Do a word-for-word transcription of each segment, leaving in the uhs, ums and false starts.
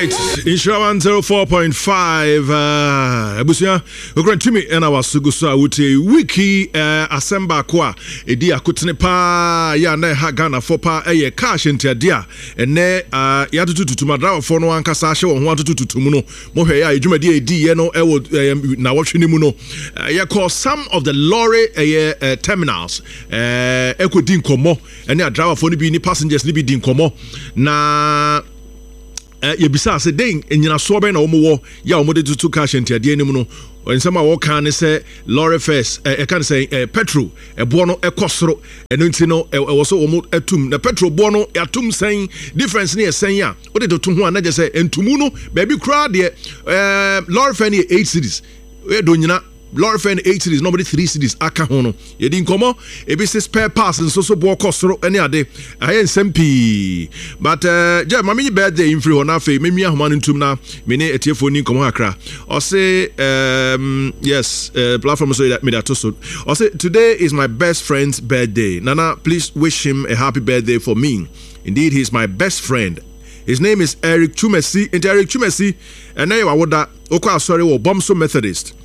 right, Inshrawan zero four point five. Ebusia, we're going to me and our Sugusa Wuti Wiki Asemba Kwa, Edia Kutnepa, Ya Ne Hagana Fopa, Eye Cash in Tiadia, and Ne Yatu to Madra for no one Casasha or one to Tumuno, Mohea, Jumadi, Dieno, Ewo, Nawachinimuno. Ya call some of the lorry terminals, Eko Dinkomo, and their driver for the passengers, Libi Dinkomo. Na Uh, yebisa se den enyina so be na omo ya omo de tutu cash enti ade anim no ensema wo kan ne se lorry first e kan say petrol e bo no ekosoro eno nti no e wo so omo atum na petrol bo no atum sen difference ne sen ya wo de to ho anaje se entumu no ba bi kra de eh lorry first ne eight cities we do nyina lorry fan eight cities, nobody three cities. Aka hono. Yedi nkomo. Ebi se spare parts and so so bo kosoro any ade. Aye nsmp. But uh, ja mami birthday in free hona fe. Me mia homa ntum na me ne etiefo ni nkomo akra. O say um yes, uh, platform so that me that so. O say today is my best friend's birthday. Nana, please wish him a happy birthday for me. Indeed, he's my best friend. His name is Eric Chumesi. And Eric Chumesi, and now I would that okwa sorry wo Bomso Methodist.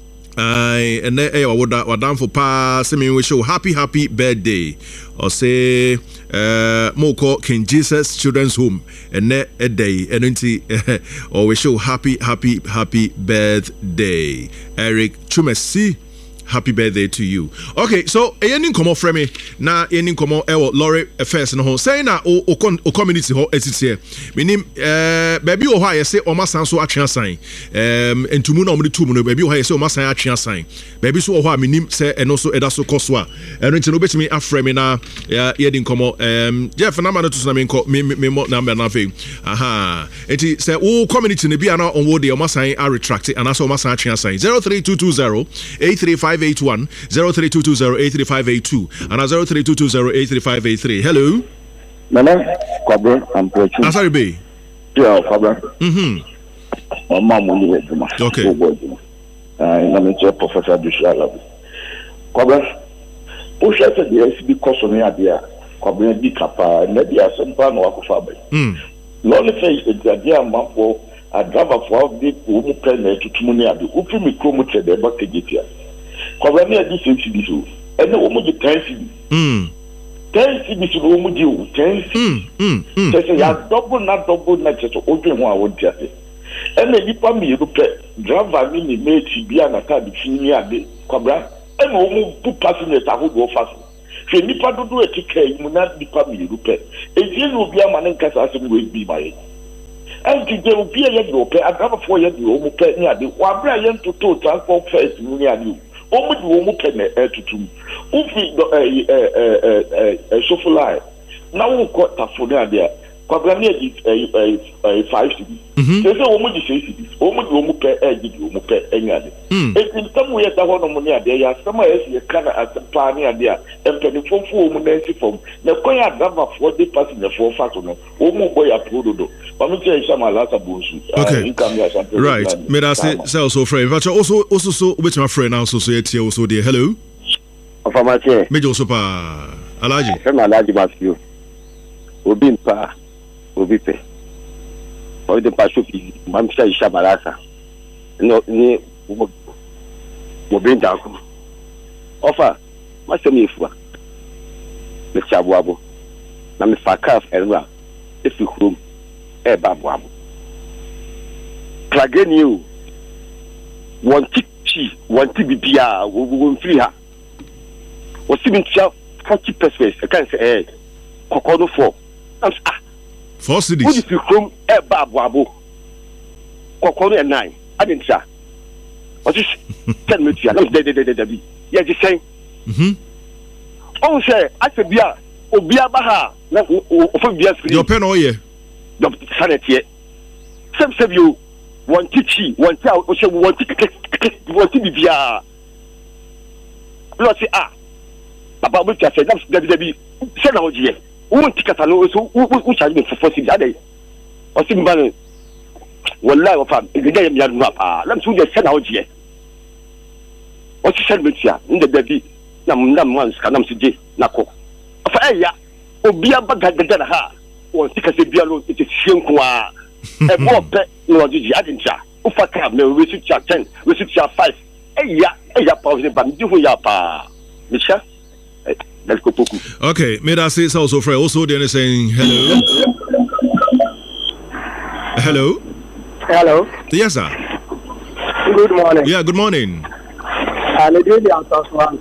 I and eh wa woda wadam for pa say me wish you happy happy birthday or say uh moko King Jesus Children's Home and ne a day and nti or wish you happy happy happy birthday Eric Chumesi. Happy birthday to you. Okay, so a yenin komo frame me na yenin komo e wo lorry affairs no ho say na o o community ho etite menim eh baby o ho aye say o masan so atwe asan em entumu na o de tumu no baby o ho aye say o masan atwe asan baby so o ho a menim say eno so eda so koso a eno nti no betimi aframe me na yenin komo em Jeff na ma no to na me nko me me number na fe aha enti say o community ne bia na on wo de o masan a retract and aso o masan atwe asan zero three two two zero eight three five eight one zero three two two zero eight three five eight two and zero three two two zero eight three five eight three. Hello. Nana, Kwabra, I'm preaching. Sorry, be. Yeah, Kwabra. Mhm. My mom will do it. Okay. Uh, I'm a Professor Dushala. Kwabra, push us at the S B cost on the idea. Kwabra, be capa, and let the Asampan or Fabre. Hmm. Lonely face is the idea, Mampo. A driver for the Umu Penner to Tumunia, the Upimi Kromuche, the Bakagitia. Kwabra, this is this. And the Umu the ten C D. Hmm. ten C D is Umu Dew, ten C D. Hmm. Hmm. They say, I double, not double, not just open one, I won't tell you. And then you put me, you pay driver, mini, mate, be an attack between me and the Kwabra, and Umu put passengers I would go fast. So, Nipa do a ticket, you will not be put me, you pay. A deal will be a man in Casas will be by it. And there will be a year pay, I have a four year old pay near the Wabra to two transport first near you. Almost the woman can air to two. Ufi a chauffeur line. Now we got a phone there. Kwabra is a five cities. There's a woman is six cities. Almost the woman pay air, you will pay any other. In some way, the one of money there are some else you can at the pioneer there and twenty four women from the Koya driver for the person the four factor. Omo boy a product. But me tell you some last bullshit. Okay. Right. Me that say say also friend. But also also so with my friend also so yet also there. Hello. Afamache. Me also pa Alaji. Friend Alaji Matthew. Obi mpa obi pe. O de pa shofi mamsha isha baraka. No ni mo bring down. Offer ma se me fua. Me chabu abo. Na me fakaf erwa. If you home e babu abo. Plug you. One tick chi, one tick bibia, we will free her. Was even forty percent. I can't say eh. Kokono four. Ah. Four cities. What if you home e babu abo? Kokono and nine. I didn't say. What is ten minutes? I'm dead, dead, dead, dead. Yeah, just saying. Hmm. Oh, say, I said, Bia, oh, Bia Baha, no, Bia Free. Your pen, oh, yeah. The sanity. Some say you want teaching, one tell, or one ticket, one to be Bia. Let's say, ah, about which I said, that's the baby. Send out here. Who won't ticket alone, so which I mean for forty other. Or somebody. Wallahi wa fam igede yam yadu apa lam su je send out here o ti send me tia nde baby nam nam man ska nam sije nako afa eya obi abaga gada ha won tika se bia lo ti sien ko a A more pet, no, did you add Ufa cab, no, we sit chat ten, we sit chat five. Eh, yeah, eh, yeah, probably, but you ya pa. Michelle, let's go. Okay, may I say also, Fred, also, then saying hello. Hello. Hello. Yes, sir. Good morning. Yeah, good morning. And it really answers one.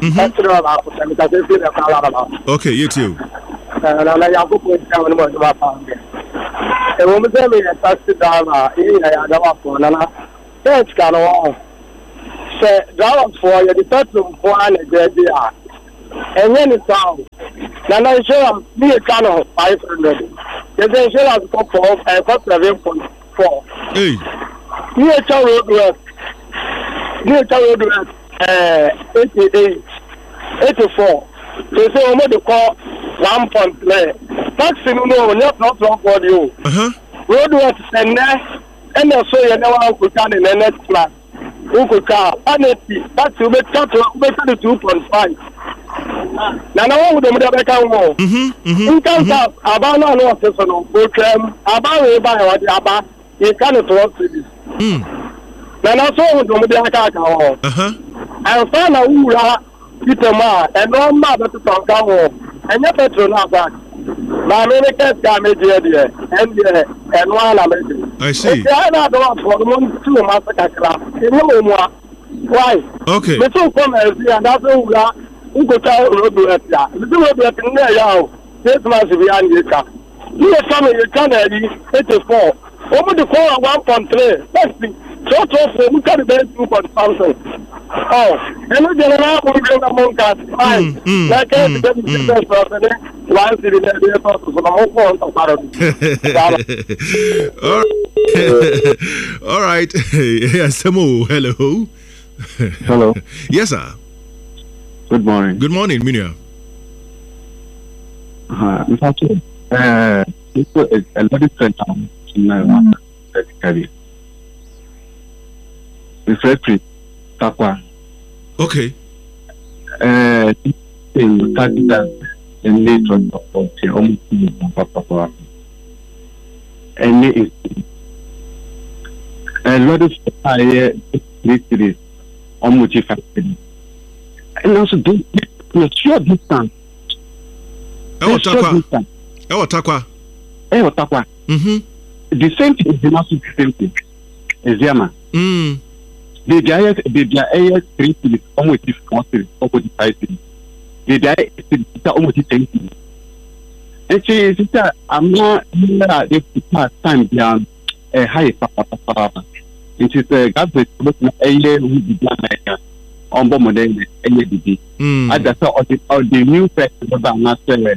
Okay, you too. And I have to put down what I found. A woman tell me a taxi driver, in a driver for Nana. Thanks, Cano. Say, driver for you, the person for an idea. And when it's out, then I show me a Cano five hundred. The insurance for four, I got seven point four. Hey. Me a child road work. Me a child road work. Uh, eighty-eight, eighty-four. They say, I'm going to call one point three. Taxi, no, not not wrong for you. Uh huh. Road work, and then so you know how to turn in the next class. Who could car? Honestly, that's to make that two point five. Now, no one would have become more. In terms of about no no program, about by the Abba, you can't talk to this. Now, I saw what the uh huh. I found a Ura, Peter Ma, and no mother to talk home. And your petrol not back. My American damage here, and and one American. I see. I don't want for the one two massacre class. Why? Okay. The two come and that's Ura, who could tell road to it. The two road to it, this must be on your car. You are coming, you can't eighty-four. Over the call one point three. Let's see. So, so, we can be two point something. Oh, and we get around with the among us. Fine. Like I said, the person, one city that they are supposed to know. All right. Yes, Samu. Hello. Hello. Yes, sir. Good morning. Good morning, Minia. Uh, in fact, uh, it's a lot of friends in my career. Refreshing, Takwa. Okay. Uh, in Takita, and later on, almost Papa. And a lot of higher mysteries on motivation. And also, do a short distance. Oh, Takwa. Oh, Takwa. Oh, Takwa. Mm-hmm. The same thing is the massive same thing. Is Yama. Mm. The diet, the diet, three cities, almost different, almost five cities. The diet is almost ten cities. And she is that I'm not if the past time beyond a high papa. And she's a government looking at a year who began on Bomodé and A D D. I just saw all the new festival that I'm not saying.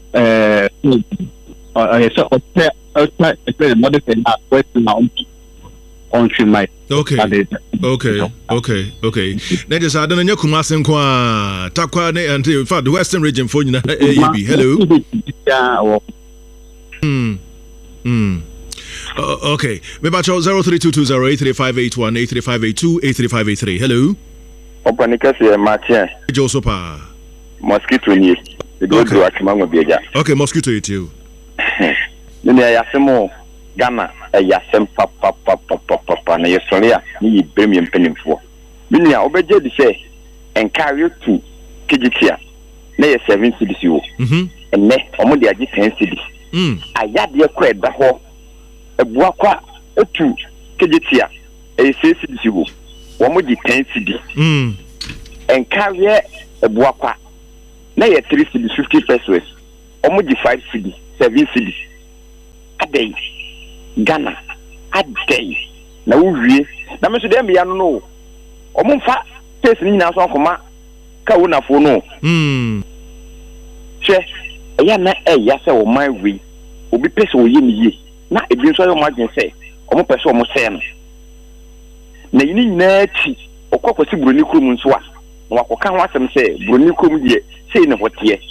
I saw a mother and not question on my okay okay okay okay that is adana nya kumase nko a takwa ne and in fact the western region for you A B hello hmm hmm uh, okay me ba zero three two two zero eight three five eight one eight three five eight two eight three five eight three hello Opanika se Martin Josopa mosquito ni the go do akima biaja okay mosquito it you ne ya yasemo Ghana a yasem papa papa papa na yesoria ni bremium penimfo binia obeje di say encourage to kijitia na ye seven cities wo mhm enne omo de agi ten cities mm ayade kwa eda ho ebua kwa etu kijitia e six cities wo omo di ten cities mm encourage ebua kwa na ye three cities fifty pesos omo di five cities seven cities adai Ghana adai na uwie na me so dem ya no no omumfa case ni na so akoma ka wo na fo no mm che eya na eya se wo man wi obi pese wo ye ni ye na ebi nso yo magin se omo pese omo se no na yini nyina chi okokosi buroni krom nso a na wakoka ho asem se buroni krom die sei ne hotie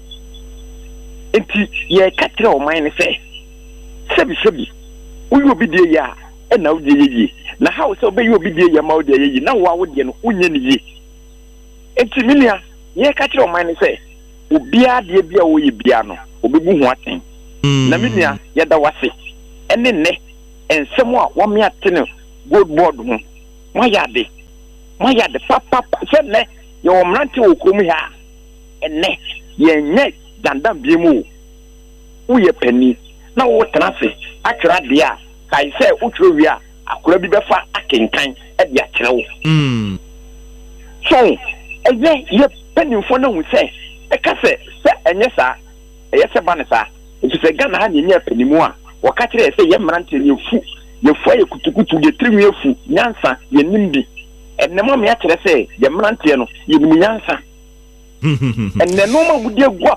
enti ye ka kire o man ne se sebi sebi uyo bidie ya e na udie ye na how so be yo bidie ya ma udie ye na wa wodie no unye ni ye enti minia ye ka kire o man say obia de bia wo ye bia no obebu ho aten na minia ye da wase ene ne ensem a wo me atene gold board ho mo ya de mo ya de papa se ne ye wo mrante wo krom ha enne ye nye dandam bi mu wo ye pani na wo tena se atwera de a kai se utwero wi a akora bi befa akenkan e de akyere wo mm so eye ye pani fo na hu se e ka se se enye sa e ye se ba ne sa e se Ghana ha nye pani mu a wo ka kire se ye mrante ne fu ye fu ye kutukutu ye trimu ye fu nyansa ye nimbi enema me akyere se ye mrante no ye nimu nyansa enne no ma bude gwa